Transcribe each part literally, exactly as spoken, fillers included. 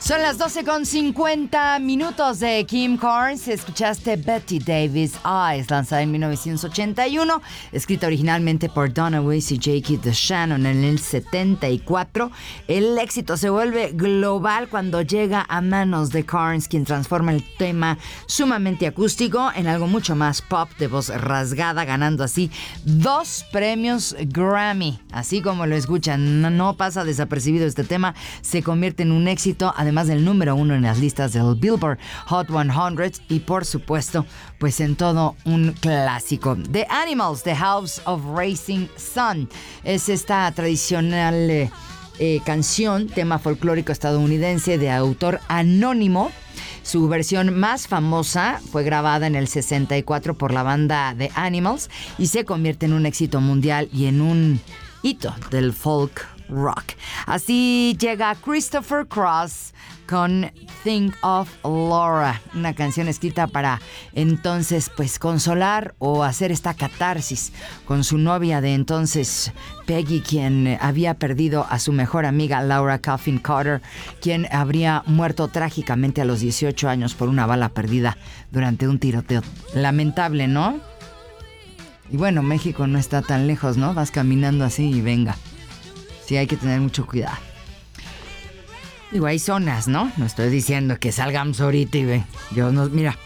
Son las doce con cincuenta minutos de Kim Carnes. Escuchaste Betty Davis Eyes, lanzada en mil novecientos ochenta y uno, escrita originalmente por Donna Weiss y Jackie DeShannon en el setenta y cuatro. El éxito se vuelve global cuando llega a manos de Carnes, quien transforma el tema sumamente acústico en algo mucho más pop, de voz rasgada, ganando así dos premios Grammy. Así como lo escuchan, no, no pasa desapercibido este tema, se convierte en un éxito, además del número uno en las listas del Billboard Hot cien y por supuesto pues en todo un clásico. The Animals, The House of Rising Sun, es esta tradicional eh, eh, canción, tema folclórico estadounidense de autor anónimo. Su versión más famosa fue grabada en el sesenta y cuatro por la banda The Animals y se convierte en un éxito mundial y en un hito del folk rock. Así llega Christopher Cross con Think of Laura, una canción escrita para entonces pues consolar o hacer esta catarsis con su novia de entonces, Peggy, quien había perdido a su mejor amiga Laura Coffin Carter, quien habría muerto trágicamente a los dieciocho años por una bala perdida durante un tiroteo. Lamentable, ¿no? Y bueno, México no está tan lejos, ¿no? Vas caminando así y venga. Sí, hay que tener mucho cuidado. Digo, hay zonas, ¿no? No estoy diciendo que salgamos ahorita y ve. Yo no, mira.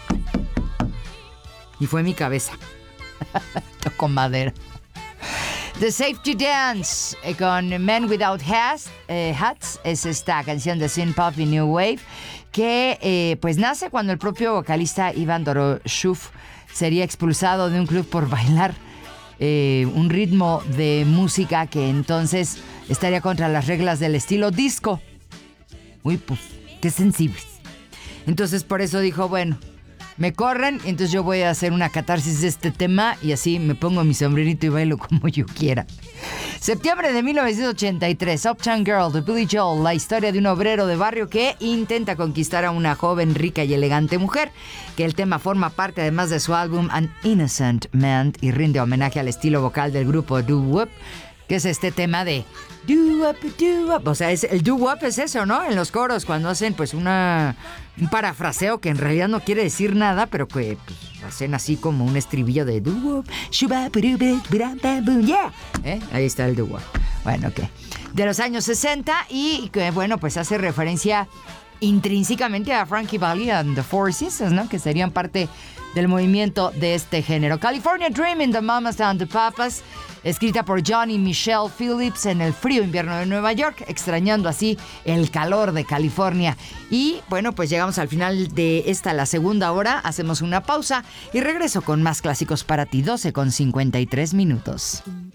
Y fue mi cabeza. Tocó madera. The Safety Dance eh, con Men Without Hats, eh, Hats es esta canción de synth pop y new wave que eh, pues nace cuando el propio vocalista Iván Doroshuf sería expulsado de un club por bailar eh, un ritmo de música que entonces estaría contra las reglas del estilo disco. Uy, pues, qué sensibles. Entonces por eso dijo, bueno, me corren, entonces yo voy a hacer una catarsis de este tema y así me pongo mi sombrerito y bailo como yo quiera. Septiembre de mil novecientos ochenta y tres, Uptown Girl de Billy Joel, la historia de un obrero de barrio que intenta conquistar a una joven, rica y elegante mujer, que el tema forma parte además de su álbum An Innocent Man y rinde homenaje al estilo vocal del grupo Doo Wop, que es este tema de doo-wop, doo-wop. O sea, es, el doo-wop es eso, ¿no? En los coros, cuando hacen pues una un parafraseo que en realidad no quiere decir nada, pero que pues, hacen así como un estribillo de doo-wop, yeah. ¿Eh? Ahí está el doo-wop. Bueno, ok. De los años sesenta y que, bueno, pues hace referencia intrínsecamente a Frankie Valli and the Four Seasons, ¿no? Que serían parte del movimiento de este género. California Dreaming, The Mamas and the Papas, escrita por John y Michelle Phillips en el frío invierno de Nueva York, extrañando así el calor de California. Y bueno, pues llegamos al final de esta, la segunda hora, hacemos una pausa y regreso con más clásicos para ti, doce con cincuenta y tres minutos.